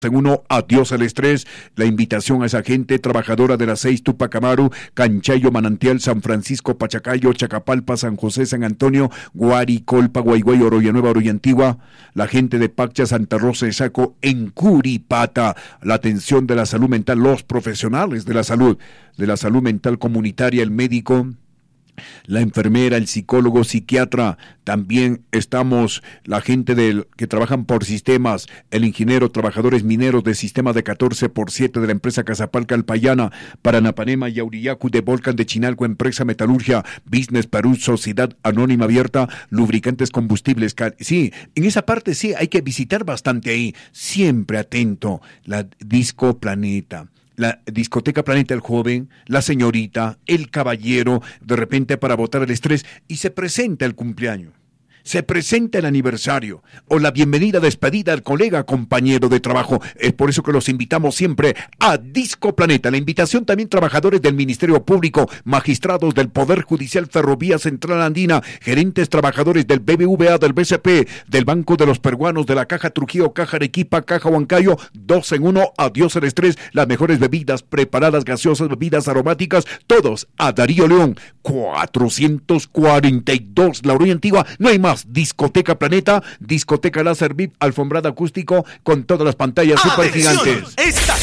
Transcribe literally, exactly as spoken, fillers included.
En uno, adiós al estrés. La invitación a esa gente trabajadora de las seis, Tupac Amaru, Canchayo, Manantial, San Francisco, Pachacayo, Chacapalpa, San José, San Antonio, Guari, Colpa, Guayguay, Oroya Nueva, Oroya Antigua, la gente de Paccha, Santa Rosa de Saco, en Curipata, la atención de la salud mental, los profesionales de la salud, de la salud mental comunitaria, el médico, la enfermera, el psicólogo, psiquiatra, también estamos la gente del, que trabajan por sistemas, el ingeniero, trabajadores mineros de sistemas de catorce por siete de la empresa Casapalca Alpayana, Paranapanema, Yauriyacu, de Volcan de Chinalco, empresa Metalurgia, Business Perú, Sociedad Anónima Abierta, lubricantes combustibles. Sí, en esa parte sí hay que visitar bastante ahí, siempre atento, la Disco Planeta. La discoteca Planeta, el joven, la señorita, el caballero, de repente para botar el estrés, y se presenta el cumpleaños, se presenta el aniversario, o la bienvenida, despedida al colega, compañero de trabajo. Es por eso que los invitamos siempre a Disco Planeta. La invitación también trabajadores del Ministerio Público, magistrados del Poder Judicial, Ferrovía Central Andina, gerentes trabajadores del B B V A, del B C P, del Banco de los Peruanos, de la Caja Trujillo, Caja Arequipa, Caja Huancayo, dos en uno, adiós al estrés, las mejores bebidas preparadas, gaseosas, bebidas aromáticas, todos a Darío León, cuatrocientos cuarenta y dos, La Oroya Antigua. No hay más. Discoteca Planeta, discoteca láser V I P, alfombrada acústico con todas las pantallas super gigantes.